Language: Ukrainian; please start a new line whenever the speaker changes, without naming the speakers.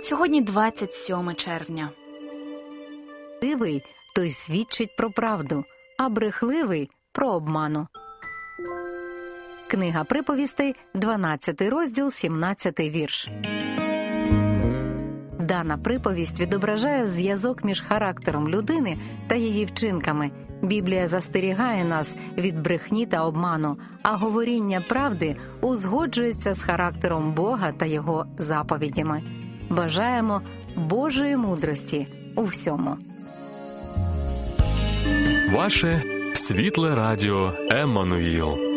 Сьогодні 27 червня.
Правдивий, той свідчить про правду, а брехливий – про обману. Книга приповістей, 12 розділ, 17 вірш. Дана приповість відображає зв'язок між характером людини та її вчинками. Біблія застерігає нас від брехні та обману, а говоріння правди узгоджується з характером Бога та Його заповідями. Бажаємо Божої мудрості у всьому.
Ваше світле радіо Еммануїл.